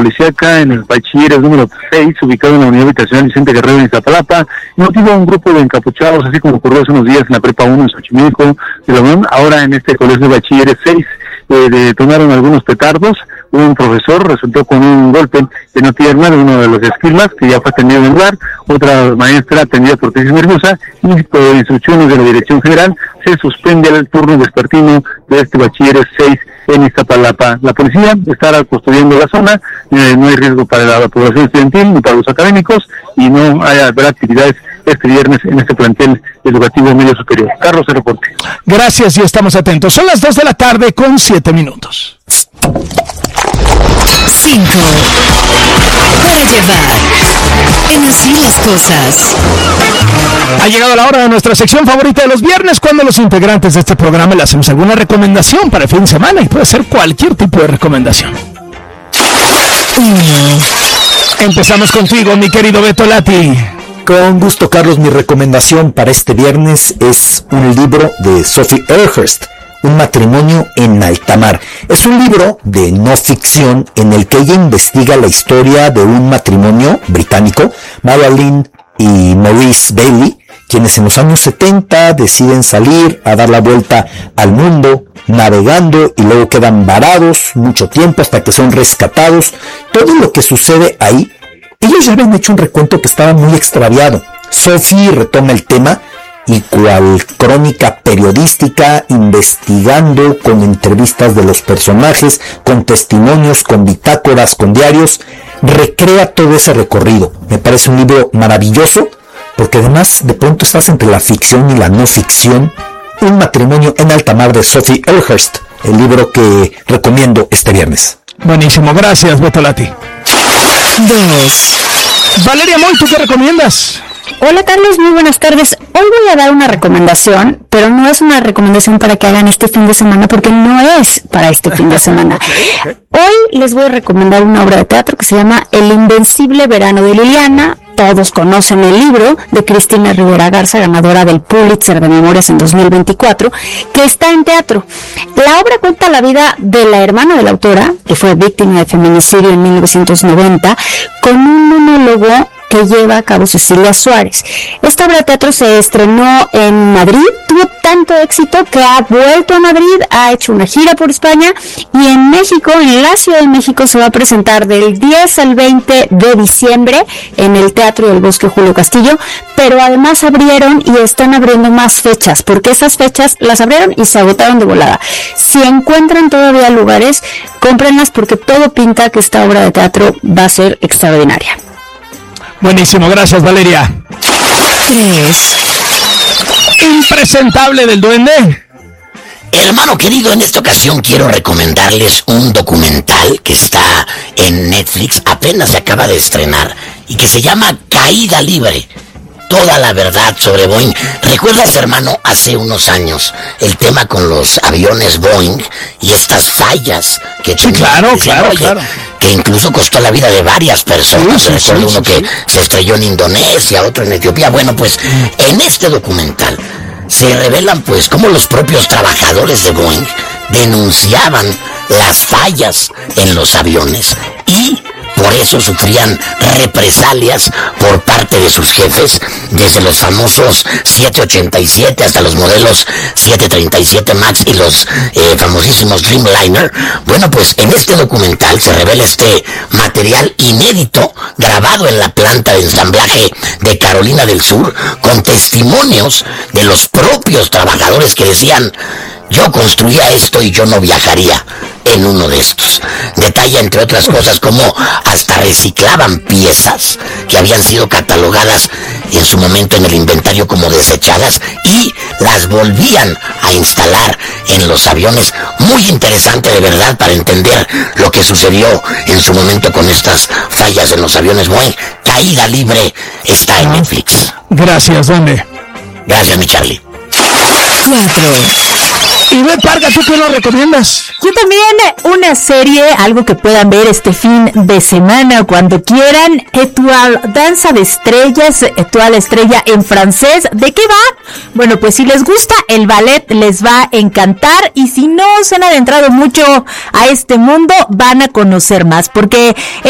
policíaca en el bachilleres número 6, ubicado en la unidad habitacional Vicente Guerrero en Iztapalapa, motivó a un grupo de encapuchados, así como ocurrió hace unos días en la Prepa 1 en Xochimilco de la UNAM. Ahora en este colegio de bachilleres 6 detonaron algunos petardos. Un profesor resultó con un golpe en una pierna de uno de los esquilmas, que ya fue atendido en el lugar. Otra maestra atendida por crisis nerviosa, y por instrucciones de la Dirección General se suspende el turno vespertino de este bachilleres 6 en Iztapalapa. La policía estará custodiando la zona, no hay riesgo para la población estudiantil ni para los académicos, y no habrá actividades este viernes en este plantel educativo medio superior. Carlos, el reporte. Gracias y estamos atentos. Son las 2:07 con 7 minutos. 5 para llevar. En así las cosas. Ha llegado la hora de nuestra sección favorita de los viernes, cuando los integrantes de este programa le hacemos alguna recomendación para el fin de semana, y puede ser cualquier tipo de recomendación. Empezamos contigo, mi querido Beto Lati. Con gusto, Carlos. Mi recomendación para este viernes es un libro de Sophie Earhurst, Un matrimonio en alta mar. Es un libro de no ficción en el que ella investiga la historia de un matrimonio británico, Marilyn y Maurice Bailey, quienes en los años 70 deciden salir a dar la vuelta al mundo, navegando, y luego quedan varados mucho tiempo hasta que son rescatados. Todo lo que sucede ahí, ellos ya habían hecho un recuento que estaba muy extraviado. Sophie retoma el tema y, cual crónica periodística, investigando con entrevistas de los personajes, con testimonios, con bitácoras, con diarios, recrea todo ese recorrido. Me parece un libro maravilloso, porque además de pronto estás entre la ficción y la no ficción. Un matrimonio en alta mar de Sophie Earhurst, el libro que recomiendo este viernes. Buenísimo, gracias, Beto Lati. 2. Valeria Moy, ¿tú qué recomiendas? Hola Carlos, muy buenas tardes. Hoy voy a dar una recomendación, pero no es una recomendación para que hagan este fin de semana, porque no es para este fin de semana. Hoy les voy a recomendar una obra de teatro que se llama El Invencible Verano de Liliana. Todos conocen el libro de Cristina Rivera Garza, ganadora del Pulitzer de Memorias en 2024, que está en teatro. La obra cuenta la vida de la hermana de la autora, que fue víctima de feminicidio en 1990, con un monólogo que lleva a cabo Cecilia Suárez. Esta obra de teatro se estrenó en Madrid, tuvo tanto éxito que ha vuelto a Madrid, ha hecho una gira por España, y en México, en la Ciudad de México, se va a presentar del 10 al 20 de diciembre en el Teatro del Bosque Julio Castillo, pero además abrieron y están abriendo más fechas, porque esas fechas las abrieron y se agotaron de volada. Si encuentran todavía lugares, cómprenlas, porque todo pinta que esta obra de teatro va a ser extraordinaria. Buenísimo, gracias, Valeria. 3. Impresentable del Duende. Hermano querido, en esta ocasión quiero recomendarles un documental que está en Netflix, apenas se acaba de estrenar, y que se llama Caída Libre. Toda la verdad sobre Boeing. ¿Recuerdas, hermano, hace unos años el tema con los aviones Boeing y estas fallas que Sí, claro. que incluso costó la vida de varias personas? Recuerdo uno que se estrelló en Indonesia, otro en Etiopía. Bueno, pues en este documental se revelan pues cómo los propios trabajadores de Boeing denunciaban las fallas en los aviones y por eso sufrían represalias por parte de sus jefes, desde los famosos 787 hasta los modelos 737 MAX y los famosísimos Dreamliner. Bueno, pues en este documental se revela este material inédito grabado en la planta de ensamblaje de Carolina del Sur, con testimonios de los propios trabajadores que decían: yo construía esto y yo no viajaría en uno de estos. Detalla, entre otras cosas, cómo hasta reciclaban piezas que habían sido catalogadas en su momento en el inventario como desechadas y las volvían a instalar en los aviones. Muy interesante, de verdad, para entender lo que sucedió en su momento con estas fallas en los aviones Boeing. Caída Libre está en Netflix. Gracias, ¿dónde? Gracias, mi Charlie. 4. Y Ben Parga, ¿tú qué nos recomiendas? Yo también una serie, algo que puedan ver este fin de semana cuando quieran. Étoile, Danza de Estrellas, Étoile Estrella en francés. ¿De qué va? Bueno, pues si les gusta el ballet les va a encantar, y si no se han adentrado mucho a este mundo van a conocer más, porque